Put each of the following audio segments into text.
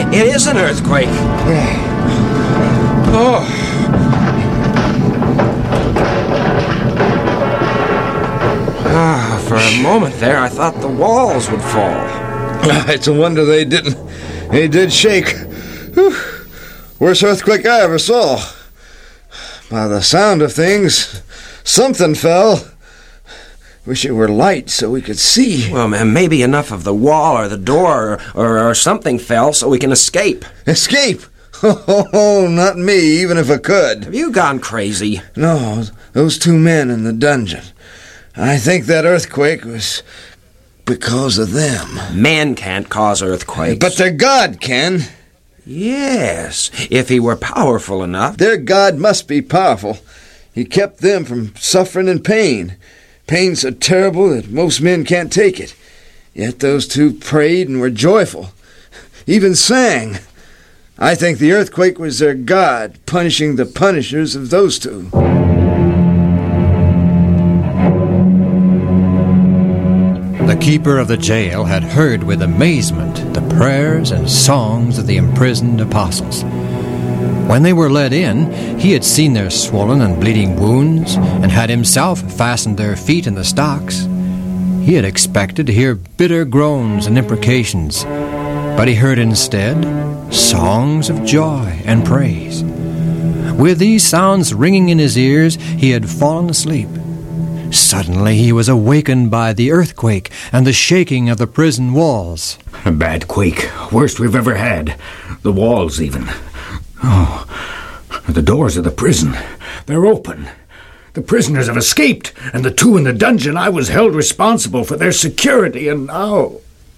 It is an earthquake. Oh. For a moment there, I thought the walls would fall. It's a wonder they didn't. They did shake. Whew. Worst earthquake I ever saw. By the sound of things, something fell. Wish it were light so we could see. Well, maybe enough of the wall or the door or something fell so we can escape. Escape? Oh, not me, even if I could. Have you gone crazy? No, those two men in the dungeon. I think that earthquake was because of them. Men can't cause earthquakes. But their God can. Yes, if he were powerful enough. Their God must be powerful. He kept them from suffering and pain. Pain so terrible that most men can't take it. Yet those two prayed and were joyful. Even sang. I think the earthquake was their God punishing the punishers of those two. The keeper of the jail had heard with amazement the prayers and songs of the imprisoned apostles. When they were led in, he had seen their swollen and bleeding wounds and had himself fastened their feet in the stocks. He had expected to hear bitter groans and imprecations, but he heard instead songs of joy and praise. With these sounds ringing in his ears, he had fallen asleep. Suddenly he was awakened by the earthquake and the shaking of the prison walls. A bad quake, worst we've ever had. The walls even. Oh, the doors of the prison, they're open. The prisoners have escaped, and the two in the dungeon, I was held responsible for their security, and now...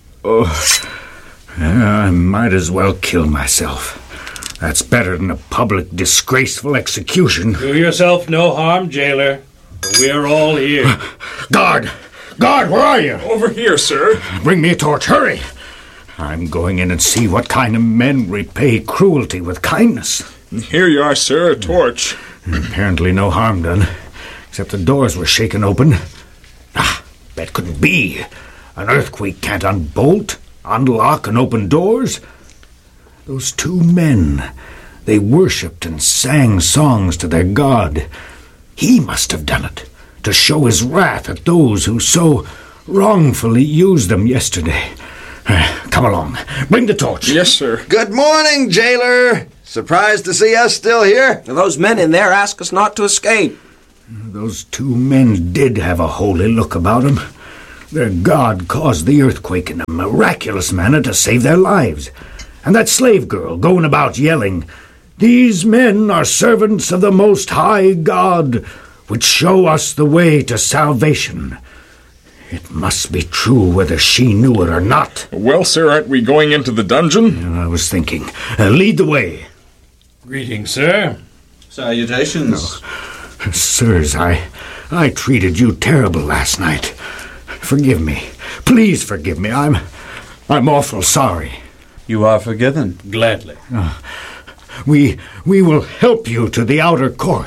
I might as well kill myself. That's better than a public, disgraceful execution. Do yourself no harm, jailer. We're all here. Guard! Guard, where are you? Over here, sir. Bring me a torch, hurry! I'm going in and see what kind of men repay cruelty with kindness. Here you are, sir, a torch. Apparently no harm done, except the doors were shaken open. That couldn't be. An earthquake can't unbolt, unlock, and open doors. Those two men, they worshipped and sang songs to their God. He must have done it, to show his wrath at those who so wrongfully used them yesterday. Come along. Bring the torch. Yes, sir. Good morning, jailer. Surprised to see us still here? Those men in there ask us not to escape. Those two men did have a holy look about them. Their God caused the earthquake in a miraculous manner to save their lives. And that slave girl going about yelling, "These men are servants of the Most High God, which show us the way to salvation." It must be true whether she knew it or not. Well, sir, aren't we going into the dungeon? I was thinking. Lead the way. Greetings, sir. Salutations. Sirs, I treated you terrible last night. Forgive me. Please forgive me. I'm awful sorry. You are forgiven. Gladly. We will help you to the outer court.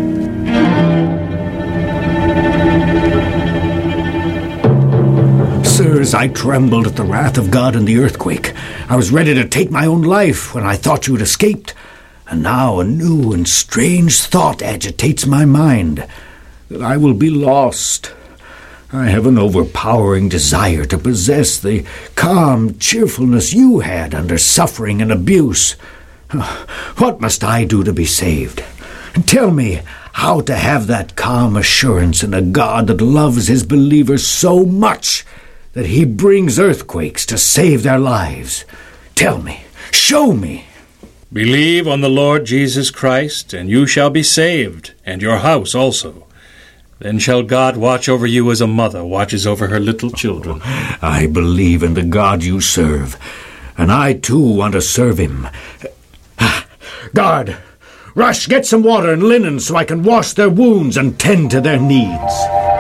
Sirs, I trembled at the wrath of God in the earthquake. I was ready to take my own life when I thought you had escaped. And now a new and strange thought agitates my mind, that I will be lost. I have an overpowering desire to possess the calm cheerfulness you had under suffering and abuse. What must I do to be saved? Tell me how to have that calm assurance in a God that loves his believers so much that he brings earthquakes to save their lives. Tell me, show me. Believe on the Lord Jesus Christ, and you shall be saved, and your house also. Then shall God watch over you as a mother watches over her little children. I believe in the God you serve, and I too want to serve him. Guard, rush, get some water and linen so I can wash their wounds and tend to their needs.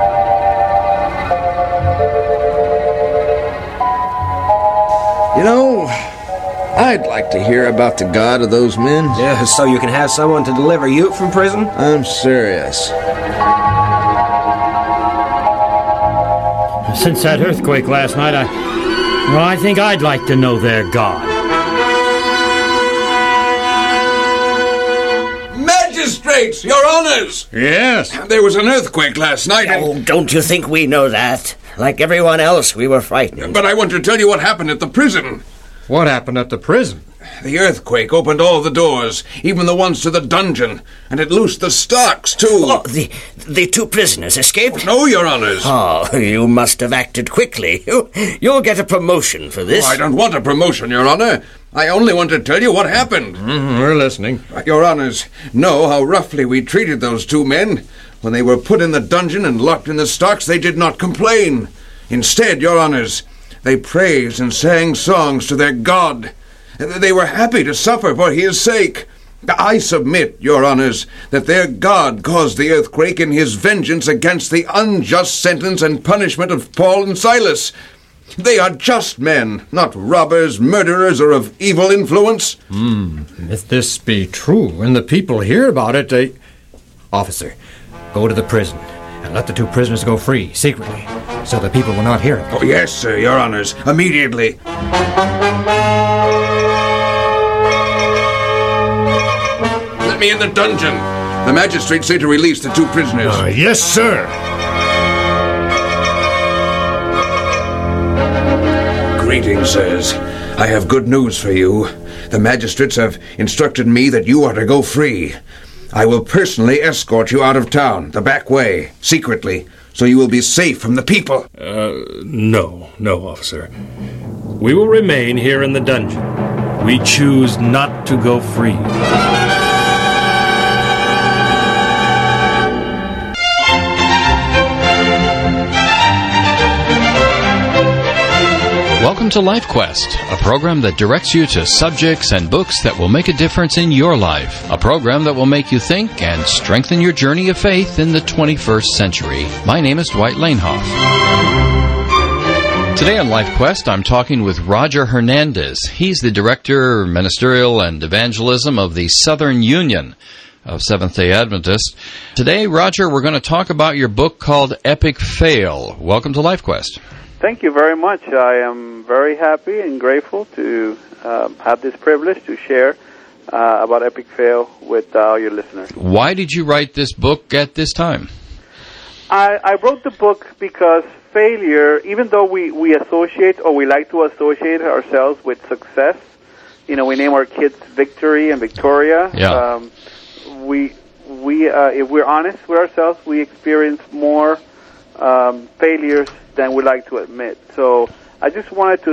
You know, I'd like to hear about the God of those men. Yeah, so you can have someone to deliver you from prison? I'm serious. Since that earthquake last night, I think I'd like to know their God. Magistrates, your honors! Yes. There was an earthquake last night. Oh, don't you think we know that? Like everyone else, we were frightened. But I want to tell you what happened at the prison. What happened at the prison? The earthquake opened all the doors, even the ones to the dungeon, and it loosed the stocks, too. Oh, the two prisoners escaped? No, your honors. Oh, you must have acted quickly. You'll get a promotion for this. Oh, I don't want a promotion, your honor. I only want to tell you what happened. We're listening. Your honors know how roughly we treated those two men. When they were put in the dungeon and locked in the stocks, they did not complain. Instead, your honors, they praised and sang songs to their God. They were happy to suffer for his sake. I submit, your honors, that their God caused the earthquake in his vengeance against the unjust sentence and punishment of Paul and Silas. They are just men, not robbers, murderers, or of evil influence. If this be true, and the people hear about it, they... Officer, go to the prison, and let the two prisoners go free, secretly, so the people will not hear it. Oh, yes, sir, your honors. Immediately. Let me in the dungeon. The magistrates say to release the two prisoners. Yes, sir. Greetings, sirs. I have good news for you. The magistrates have instructed me that you are to go free. I will personally escort you out of town, the back way, secretly, so you will be safe from the people. No, officer. We will remain here in the dungeon. We choose not to go free. Welcome to Life Quest, a program that directs you to subjects and books that will make a difference in your life. A program that will make you think and strengthen your journey of faith in the 21st century. My name is Dwight Lanehoff. Today on Life Quest, I'm talking with Roger Hernandez. He's the Director, Ministerial and Evangelism of the Southern Union of Seventh-day Adventists. Today, Roger, we're going to talk about your book called Epic Fail. Welcome to Life Quest. Thank you very much. I am very happy and grateful to have this privilege to share about Epic Fail with all your listeners. Why did you write this book at this time? I wrote the book because failure, even though we associate or we like to associate ourselves with success, you know, we name our kids Victory and Victoria. Yeah. We if we're honest with ourselves, we experience more failures than we like to admit. So I just wanted to